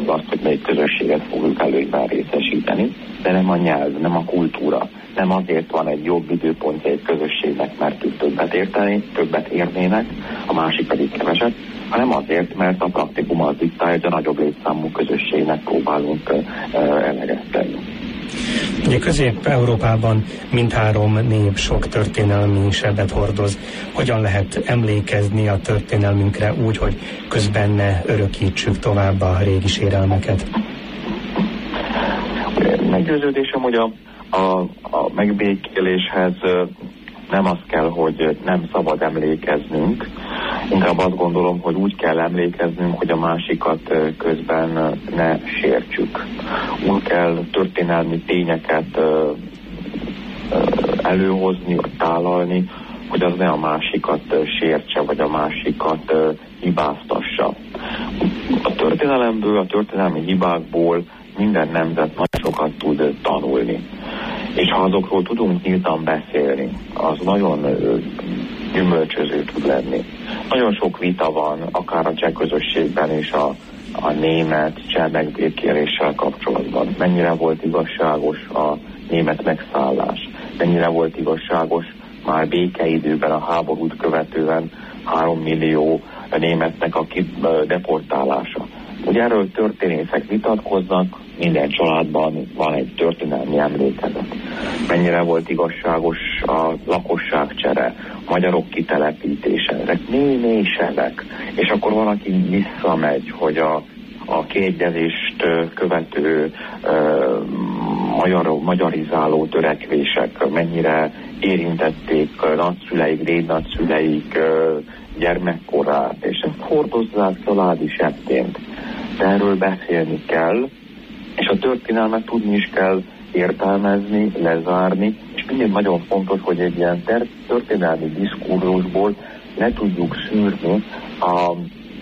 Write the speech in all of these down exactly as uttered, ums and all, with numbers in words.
azt, hogy melyik közösséget fogjuk előnyben részesíteni, de nem a nyelv, nem a kultúra. Nem azért van egy jobb időpontja egy közösségnek, mert ők többet érteni, többet érnének, a másik pedig keveset, hanem azért, mert a praktikum az diktálja, hogy a nagyobb létszámú közösségnek próbálunk eleget tenni. Ugye Közép-Európában mindhárom nép sok történelmi sebet hordoz. Hogyan lehet emlékezni a történelmünkre úgy, hogy közben ne örökítsük tovább a régi sérelmeket? Meggyőződésem, hogy a, a, a megbékéléshez nem az kell, hogy nem szabad emlékeznünk. Inkább azt gondolom, hogy úgy kell emlékeznünk, hogy a másikat közben ne sértsük. Úgy kell történelmi tényeket előhozni, vagy tálalni, hogy az ne a másikat sértse, vagy a másikat hibáztassa. A történelemből, a történelmi hibákból minden nemzet nagyon sokat tud tanulni. És ha azokról tudunk nyíltan beszélni, az nagyon gyümölcsöző tud lenni. Nagyon sok vita van, akár a cseh közösségben és a, a német cseh megbékéléssel kapcsolatban. Mennyire volt igazságos a német megszállás, mennyire volt igazságos már békeidőben, a háborút követően három millió németnek a deportálása. Ugye erről történészek vitatkoznak, minden családban van egy történelmi emlékezet. Mennyire volt igazságos a lakosságcsere, a magyarok kitelepítése, ezek mély-mély sebek. És akkor van, aki visszamegy, hogy a, a kiegyezést követő uh, magyar, magyarizáló törekvések mennyire érintették nagyszüleik, dédnagyszüleik uh, gyermekkorát, és ezt hordozzák családi sebként. De erről beszélni kell, és a történelmet tudni is kell értelmezni, lezárni, és mindig nagyon fontos, hogy egy ilyen történelmi diszkurzusból le tudjuk szűrni a,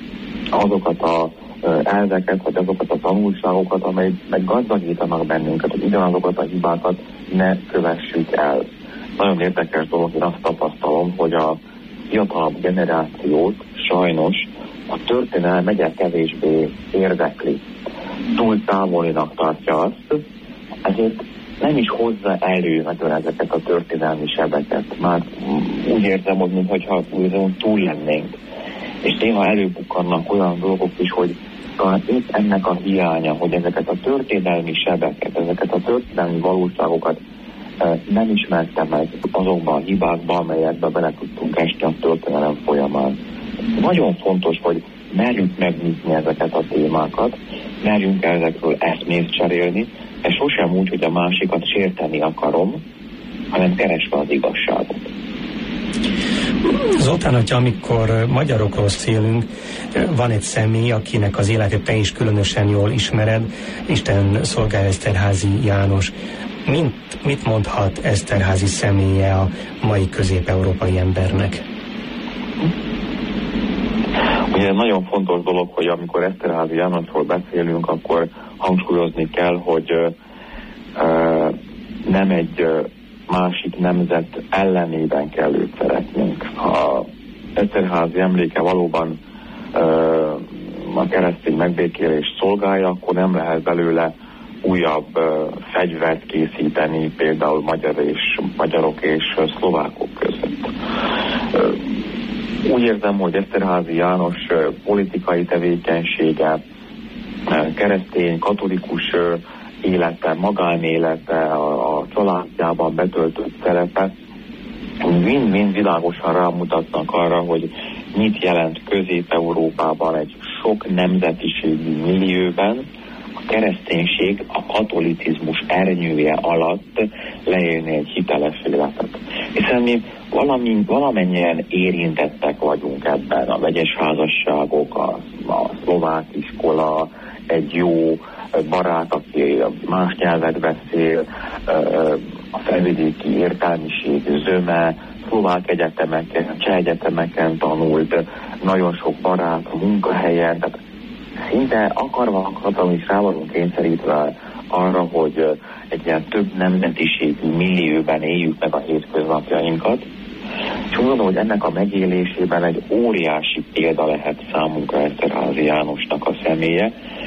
azokat a elveket, vagy azokat a tanulságokat, amely meg gazdagítanak bennünket, hogy ugyanazokat a hibákat ne kövessük el. Nagyon érdekes dolog, én azt tapasztalom, hogy a fiatalabb generációt sajnos a történelem egyre kevésbé érdekli. Túl távolinak tartja azt, ezért nem is hozza elő nagyon ezeket a történelmi sebeket. Már úgy érzem, hogy mintha túl lennénk. És néha előbukkannak olyan dolgok is, hogy talán épp ennek a hiánya, hogy ezeket a történelmi sebeket, ezeket a történelmi valóságokat nem ismerte meg azokban a hibákban, amelyekbe bele tudtunk esni a történelem folyamán. Nagyon fontos, hogy merjünk megnyitni ezeket a témákat, merjünk ezekről eszmét cserélni, de sosem úgy, hogy a másikat sérteni akarom, hanem keresve az igazságot. Zoltán, hogyha amikor magyarokról beszélünk, van egy személy, akinek az életét te is különösen jól ismered, Isten szolgálja Eszterházy János. Mint, mit mondhat Eszterházy személye a mai közép-európai embernek? Ugye nagyon fontos dolog, hogy amikor Eszterházy Jánosról beszélünk, akkor hangsúlyozni kell, hogy uh, nem egy uh, másik nemzet ellenében kell őt szeretnünk. Ha Eszterházy emléke valóban uh, a keresztény megbékélést szolgálja, akkor nem lehet belőle újabb uh, fegyvert készíteni, például magyar és, magyarok és uh, szlovákok között. Uh, úgy érzem, hogy Eszterházy János uh, politikai tevékenysége, uh, keresztény, katolikus uh, élete, magánélete, a, a családjában betöltött szerepe mind-mind világosan rámutatnak arra, hogy mit jelent Közép-Európában egy sok nemzetiségű millióben a kereszténység a katolicizmus ernyője alatt leélni egy hiteles életet. Hiszen mi valami, valamennyien érintettek vagyunk ebben, a vegyes házasságok, a, a szlovák iskola, egy jó barát, aki más nyelvet beszél, a felvidéki értelmiség zöme, szlovák egyetemeken, cseh egyetemeken tanult, nagyon sok barát a munkahelyen, tehát szinte akarva akartam is rá vagyunk kényszerítve arra, hogy egy ilyen több nemzetiségű millióben éljük meg a hétköznapjainkat, és úgy gondolom, hogy ennek a megélésében egy óriási példa lehet számunkra Eszterházy Jánosnak a személye,